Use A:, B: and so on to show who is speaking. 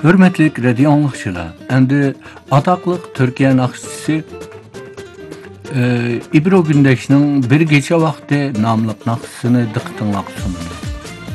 A: Hürmetlik radio anlıqçılar, endi ataqlıq Türkiye naqşçısı İbro Gündeş'nin Bir Gece Vakti namlıq naqşısını diqqətinizə sunuyor.